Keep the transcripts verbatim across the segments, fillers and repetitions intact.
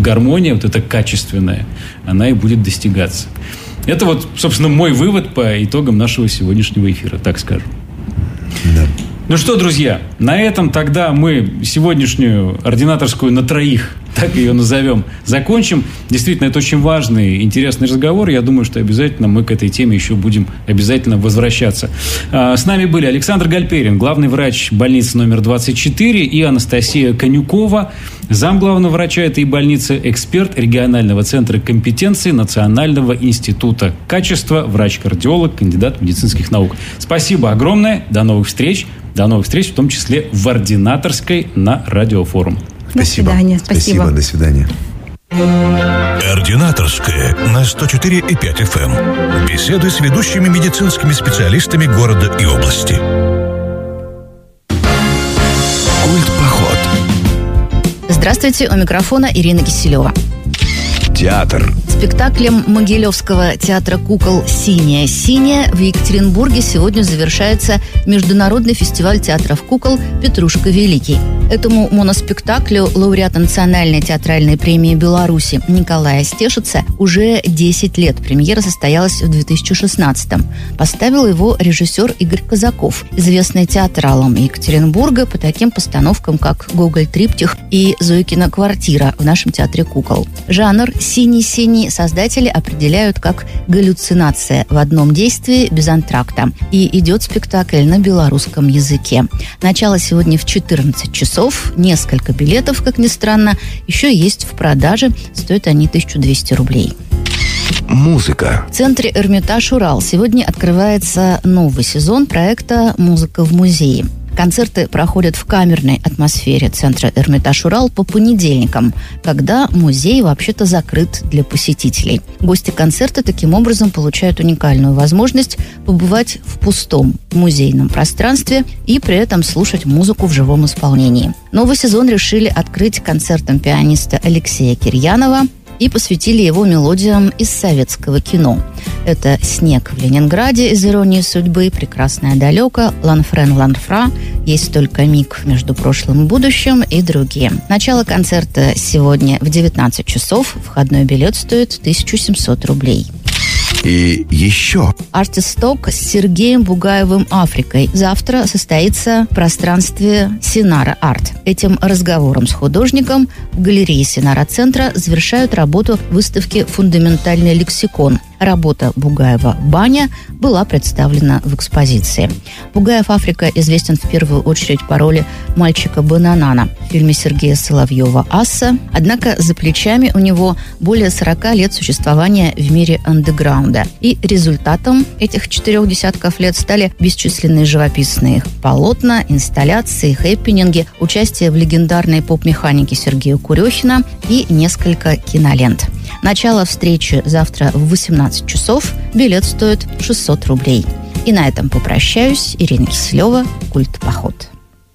гармония, вот эта качественная, она и будет достигаться. Это вот, собственно, мой вывод по итогам нашего сегодняшнего эфира, так скажем. Да. Ну что, друзья, на этом тогда мы сегодняшнюю ординаторскую на троих, так ее назовем, закончим. Действительно, это очень важный, интересный разговор. Я думаю, что обязательно мы к этой теме еще будем обязательно возвращаться. С нами были Александр Гальперин, главный врач больницы номер двадцать четыре, и Анастасия Конюкова, зам главного врача этой больницы, эксперт регионального центра компетенции Национального института качества, врач-кардиолог, кандидат медицинских наук. Спасибо огромное. До новых встреч. До новых встреч, в том числе в ординаторской на Радиофорум. Спасибо. До свидания. Спасибо. Спасибо. До свидания. Ординаторская на сто четыре и пять эф эм. Беседы с ведущими медицинскими специалистами города и области. Культпоход. Здравствуйте, у микрофона Ирина Киселева. Театр. Спектаклем Могилевского театра кукол «Синяя-синяя» в Екатеринбурге сегодня завершается Международный фестиваль театров кукол «Петрушка Великий». Этому моноспектаклю лауреат Национальной театральной премии Беларуси Николай Стешица уже десять лет. Премьера состоялась в две тысячи шестнадцатом. Поставил его режиссер Игорь Казаков, известный театралом Екатеринбурга по таким постановкам, как «Гоголь-триптих» и «Зойкина квартира» в нашем театре кукол. Жанр «Синий-синий» создатели определяют как галлюцинация в одном действии без антракта. И идет спектакль на белорусском языке. Начало сегодня в четырнадцать часов. Несколько билетов, как ни странно, еще есть в продаже. Стоят они тысячу двести рублей. Музыка. В центре «Эрмитаж Урал» сегодня открывается новый сезон проекта «Музыка в музее». Концерты проходят в камерной атмосфере центра «Эрмитаж Урал» по понедельникам, когда музей вообще-то закрыт для посетителей. Гости концерта таким образом получают уникальную возможность побывать в пустом музейном пространстве и при этом слушать музыку в живом исполнении. Новый сезон решили открыть концертом пианиста Алексея Кирьянова и посвятили его мелодиям из советского кино. Это «Снег в Ленинграде» из «Иронии судьбы», «Прекрасное далеко», «Ланфрен Ланфра», «Есть только миг между прошлым и будущим» и другие. Начало концерта сегодня в девятнадцать часов. Входной билет стоит тысяча семьсот рублей. И еще. Артисток с Сергеем Бугаевым «Африкой» завтра состоится в пространстве Синара Арт. Этим разговором с художником в галерее Синара-центра завершают работу выставки «Фундаментальный лексикон». Работа Бугаева «Баня» была представлена в экспозиции. Бугаев «Африка» известен в первую очередь по роли мальчика Бананана в фильме Сергея Соловьева «Асса». Однако за плечами у него более сорока лет существования в мире андеграунда. И результатом этих четырех десятков лет стали бесчисленные живописные полотна, инсталляции, хэппининги, участие в легендарной поп-механике Сергея Курехина и несколько кинолент. Начало встречи завтра в восемнадцать часов. Билет стоит шестьсот рублей. И на этом попрощаюсь. Ирина Киселева, Культпоход.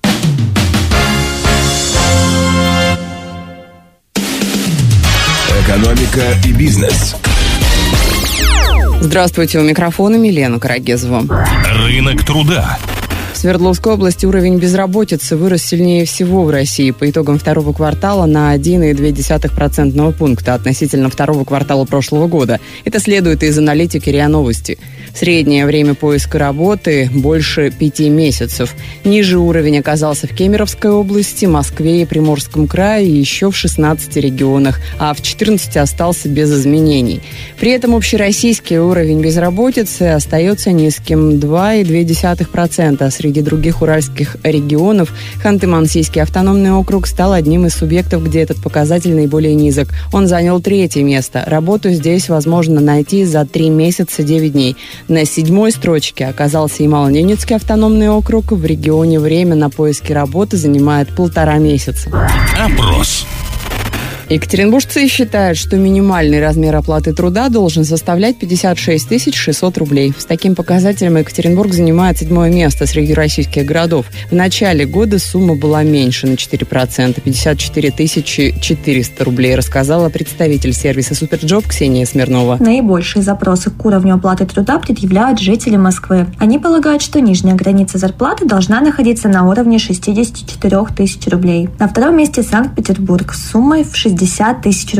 Экономика и бизнес. Здравствуйте, у микрофона Милена Карагезова. Рынок труда. В Свердловской области уровень безработицы вырос сильнее всего в России по итогам второго квартала на один целых две десятых процентного пункта относительно второго квартала прошлого года. Это следует из аналитики РИА Новости. Среднее время поиска работы больше пяти месяцев. Ниже уровень оказался в Кемеровской области, Москве и Приморском крае и еще в шестнадцати регионах, а в четырнадцати остался без изменений. При этом общероссийский уровень безработицы остается низким – два целых две десятых процента. Среди других уральских регионов Ханты-Мансийский автономный округ стал одним из субъектов, где этот показатель наиболее низок. Он занял третье место. Работу здесь возможно найти за три месяца девять дней. На седьмой строчке оказался Ямало-Ненецкий автономный округ. В регионе время на поиски работы занимает полтора месяца. Опрос. Екатеринбуржцы считают, что минимальный размер оплаты труда должен составлять пятьдесят шесть тысяч шестьсот рублей. С таким показателем Екатеринбург занимает седьмое место среди российских городов. В начале года сумма была меньше на четыре процента – пятьдесят четыре тысячи четыреста рублей, рассказала представитель сервиса «Суперджоп» Ксения Смирнова. Наибольшие запросы к уровню оплаты труда предъявляют жители Москвы. Они полагают, что нижняя граница зарплаты должна находиться на уровне шестьдесят четыре тысячи рублей. На втором месте Санкт-Петербург с суммой в шестьдесят тысяч рублей.